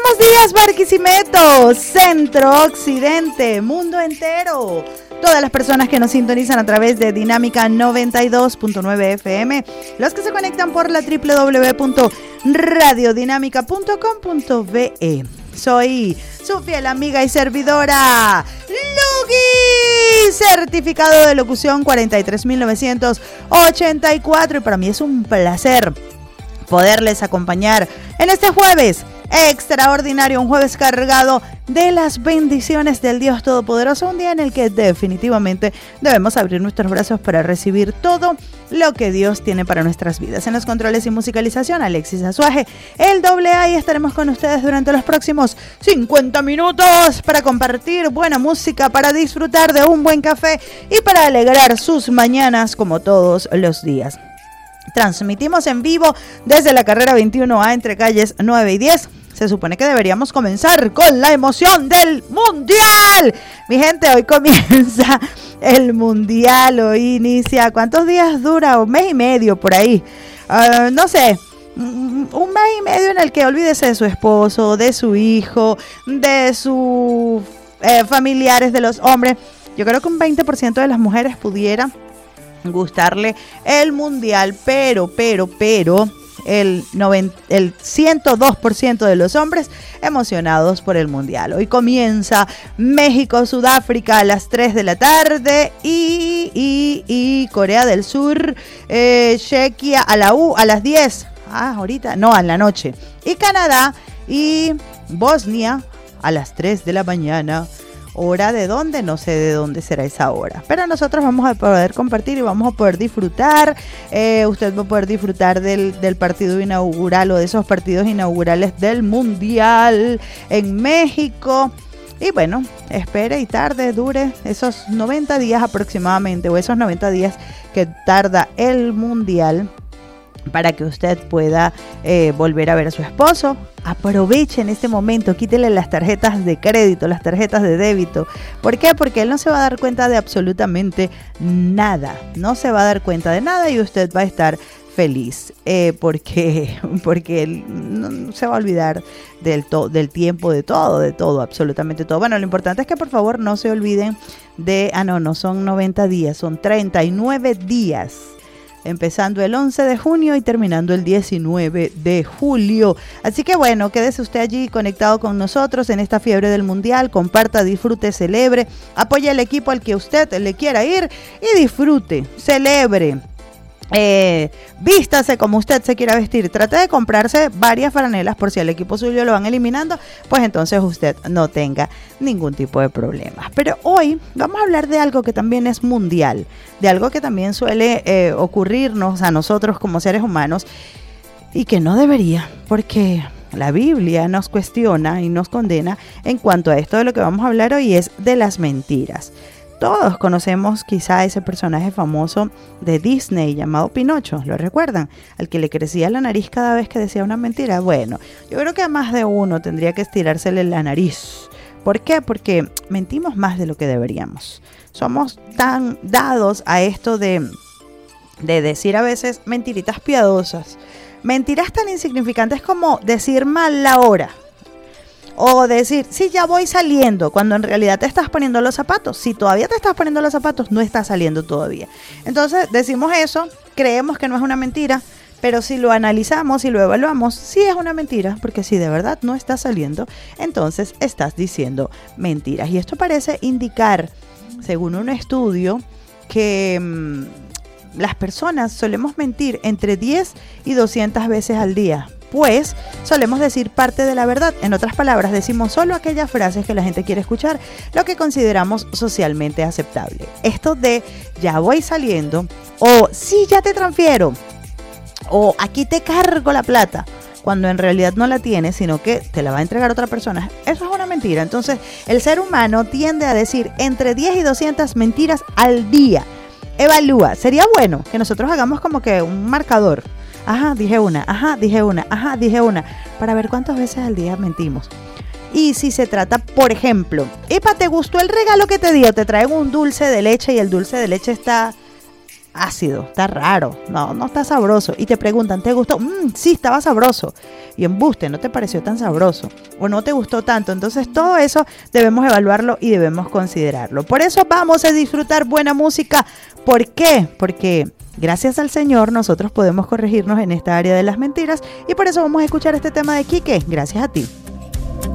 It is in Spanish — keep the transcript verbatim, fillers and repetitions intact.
Buenísimos días, Barquisimeto, Centro, Occidente, mundo entero. Todas las personas que nos sintonizan a través de Dinámica noventa y dos punto nueve F M, los que se conectan por la doble u doble u doble u punto radiodinámica punto com punto be e. Soy su fiel amiga y servidora, Lugi, certificado de locución cuarenta y tres mil novecientos ochenta y cuatro, y para mí es un placer poderles acompañar en este jueves extraordinario, un jueves cargado de las bendiciones del Dios Todopoderoso, un día en el que definitivamente debemos abrir nuestros brazos para recibir todo lo que Dios tiene para nuestras vidas. En los controles y musicalización, Alexis Azuaje, el doble A, y estaremos con ustedes durante los próximos cincuenta minutos para compartir buena música, para disfrutar de un buen café y para alegrar sus mañanas como todos los días. Transmitimos en vivo desde la carrera veintiuno A entre calles nueve y diez. Se supone que deberíamos comenzar con la emoción del Mundial. Mi gente, hoy comienza el Mundial, hoy inicia. ¿Cuántos días dura? Un mes y medio por ahí. Uh, no sé, un mes y medio en el que olvídese de su esposo, de su hijo, de sus eh, familiares, de los hombres. Yo creo que un veinte por ciento de las mujeres pudiera gustarle el Mundial, pero, pero, pero... El, noventa, el ciento dos por ciento de los hombres emocionados por el Mundial. Hoy comienza México, Sudáfrica a las tres de la tarde y, y, y Corea del Sur, eh, Chequia a, la U, a las diez. Ah, ahorita, no, a la noche. Y Canadá y Bosnia a las tres de la mañana. ¿Hora de dónde? No sé de dónde será esa hora. Pero nosotros vamos a poder compartir y vamos a poder disfrutar. Eh, usted va a poder disfrutar del, del partido inaugural o de esos partidos inaugurales del Mundial en México. Y bueno, espere y tarde, dure esos noventa días aproximadamente, o esos noventa días que tarda el Mundial, para que usted pueda eh, volver a ver a su esposo. Aproveche en este momento, quítele las tarjetas de crédito, las tarjetas de débito. ¿Por qué? Porque él no se va a dar cuenta de absolutamente nada. No se va a dar cuenta de nada y usted va a estar feliz. Eh, porque, porque él no se va a olvidar del, to- del tiempo, de todo, de todo, absolutamente todo. Bueno, lo importante es que por favor no se olviden de... Ah, no, no son noventa días, son treinta y nueve días. Empezando el once de junio y terminando el diecinueve de julio. Así que bueno, quédese usted allí conectado con nosotros en esta fiebre del Mundial. Comparta, disfrute, celebre. Apoye al equipo al que usted le quiera ir y disfrute, celebre. Eh, vístase como usted se quiera vestir. Trate de comprarse varias franelas por si al equipo suyo lo van eliminando, pues entonces usted no tenga ningún tipo de problemas. Pero hoy vamos a hablar de algo que también es mundial, de algo que también suele eh, ocurrirnos a nosotros como seres humanos y que no debería, porque la Biblia nos cuestiona y nos condena en cuanto a esto. De lo que vamos a hablar hoy es de las mentiras. Todos conocemos quizá ese personaje famoso de Disney llamado Pinocho, ¿lo recuerdan? Al que le crecía la nariz cada vez que decía una mentira. Bueno, yo creo que a más de uno tendría que estirársele la nariz. ¿Por qué? Porque mentimos más de lo que deberíamos. Somos tan dados a esto de, de decir a veces mentiritas piadosas. Mentiras tan insignificantes como decir mal la hora. O decir, sí, ya voy saliendo, cuando en realidad te estás poniendo los zapatos. Si todavía te estás poniendo los zapatos, no estás saliendo todavía. Entonces decimos eso, creemos que no es una mentira, pero si lo analizamos y lo evaluamos, sí es una mentira, porque si de verdad no estás saliendo, entonces estás diciendo mentiras. Y esto parece indicar, según un estudio, que mmm, las personas solemos mentir entre diez y doscientas veces al día. Pues solemos decir parte de la verdad. En otras palabras, decimos solo aquellas frases que la gente quiere escuchar, lo que consideramos socialmente aceptable. Esto de ya voy saliendo, o sí, ya te transfiero, o aquí te cargo la plata, cuando en realidad no la tienes, sino que te la va a entregar otra persona. Eso es una mentira. Entonces, el ser humano tiende a decir entre diez y doscientas mentiras al día. Evalúa. Sería bueno que nosotros hagamos como que un marcador. Ajá, dije una, ajá, dije una, ajá, dije una, para ver cuántas veces al día mentimos. Y si se trata, por ejemplo, epa, ¿te gustó el regalo que te dio? Te traen un dulce de leche y el dulce de leche está ácido, está raro, no, no está sabroso. Y te preguntan, ¿te gustó? Mm, sí, estaba sabroso. Y embuste, no te pareció tan sabroso o no te gustó tanto. Entonces todo eso debemos evaluarlo y debemos considerarlo. Por eso vamos a disfrutar buena música. ¿Por qué? Porque gracias al Señor nosotros podemos corregirnos en esta área de las mentiras y por eso vamos a escuchar este tema de Quique. Gracias a ti.